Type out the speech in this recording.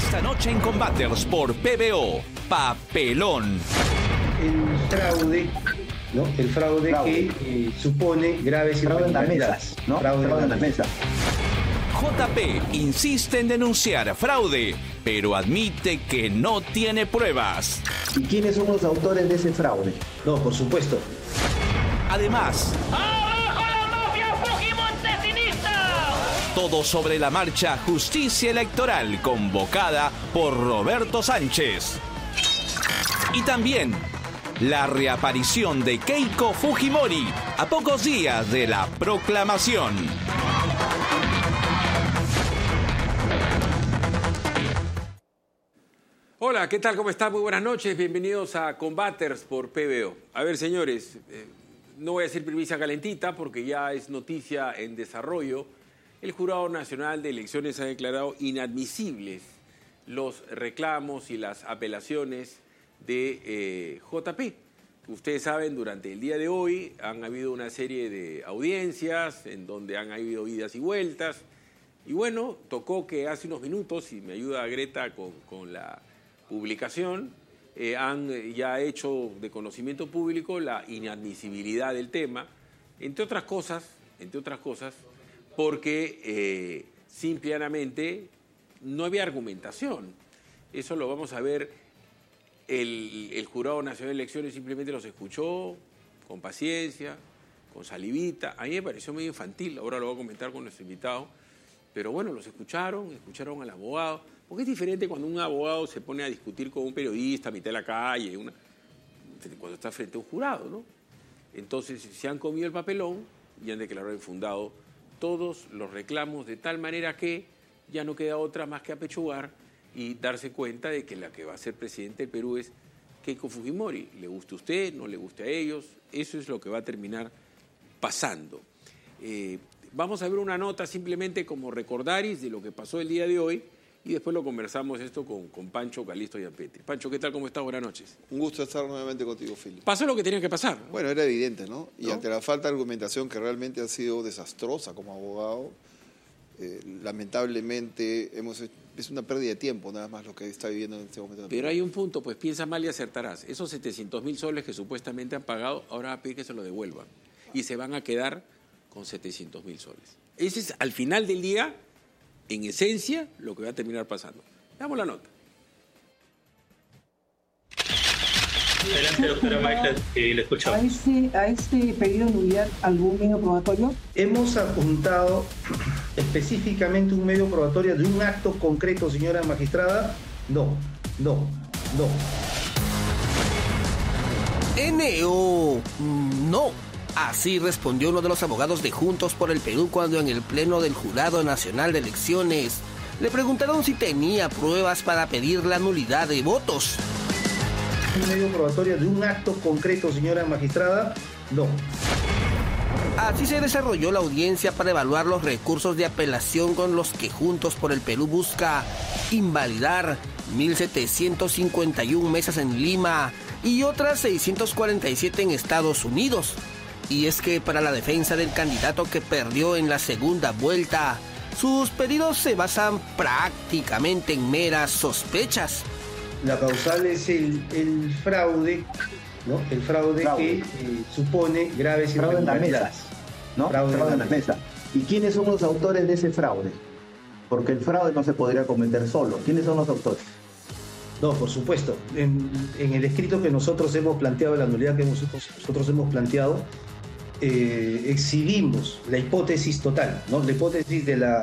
Esta noche en Combaters por PBO, Papelón. El fraude, ¿no? El fraude que supone graves irregularidades. Fraude en la mesa. JP insiste en denunciar fraude, pero admite que no tiene pruebas. ¿Y quiénes son los autores de ese fraude? No, por supuesto. Además, ¡abajo la mafia fujimontesista! todo sobre la marcha Justicia Electoral convocada por Roberto Sánchez. Y también la reaparición de Keiko Fujimori a pocos días de la proclamación. Hola, ¿qué tal? ¿Cómo están? Muy buenas noches. Bienvenidos a Combaters por PBO. A ver, señores, no voy a decir primicia calentita porque ya es noticia en desarrollo. El Jurado Nacional de Elecciones ha declarado inadmisibles los reclamos y las apelaciones de JP. Ustedes saben, durante el día de hoy han habido una serie de audiencias en donde han habido idas y vueltas. Y bueno, tocó que hace unos minutos, y me ayuda Greta con la publicación, han ya hecho de conocimiento público la inadmisibilidad del tema, entre otras cosas, porque simplemente no había argumentación. Eso lo vamos a ver. El Jurado Nacional de Elecciones simplemente los escuchó con paciencia, con salivita. A mí me pareció medio infantil, ahora lo voy a comentar con nuestro invitado. Pero bueno, los escucharon al abogado. Porque es diferente cuando un abogado se pone a discutir con un periodista a mitad de la calle, cuando está frente a un jurado, ¿no? Entonces se han comido el papelón y han declarado infundado todos los reclamos de tal manera que ya no queda otra más que apechugar y darse cuenta de que la que va a ser presidente del Perú es Keiko Fujimori. Le guste a usted, no le guste a ellos, eso es lo que va a terminar pasando. Vamos a ver una nota simplemente como recordaris de lo que pasó el día de hoy y después lo conversamos esto con Pancho, Calixto y Ampetti. Pancho, ¿qué tal? ¿Cómo estás? Buenas noches. Un gusto estar nuevamente contigo, Filipe. Pasó lo que tenía que pasar. Bueno, era evidente, ¿no? Y ante la falta de argumentación que realmente ha sido desastrosa como abogado, lamentablemente es una pérdida de tiempo nada más lo que está viviendo en este momento. Pero hay un punto, pues piensa mal y acertarás. Esos 700.000 soles que supuestamente han pagado, ahora va a pedir que se lo devuelvan. Y se van a quedar con 700.000 soles. Ese es, al final del día, en esencia, lo que va a terminar pasando. Veamos la nota. Adelante, doctora Maestra, le escuchamos. ¿A este pedido de nulidad algún medio probatorio? Hemos apuntado específicamente un medio probatorio de un acto concreto, señora magistrada. No. No. Así respondió uno de los abogados de Juntos por el Perú cuando en el Pleno del Jurado Nacional de Elecciones le preguntaron si tenía pruebas para pedir la nulidad de votos. Un medio probatorio de un acto concreto, señora magistrada. No. Así se desarrolló la audiencia para evaluar los recursos de apelación con los que Juntos por el Perú busca invalidar 1.751 mesas en Lima y otras 647 en Estados Unidos. Y es que para la defensa del candidato que perdió en la segunda vuelta, sus pedidos se basan prácticamente en meras sospechas. La causal es el fraude, ¿no? El fraude. Que supone graves irregularidades. Fraude en la mesa. ¿Y quiénes son los autores de ese fraude? Porque el fraude no se podría cometer solo. ¿Quiénes son los autores? No, por supuesto. En el escrito que nosotros hemos planteado, la nulidad que nosotros hemos planteado, exhibimos la hipótesis total, ¿no? La hipótesis de la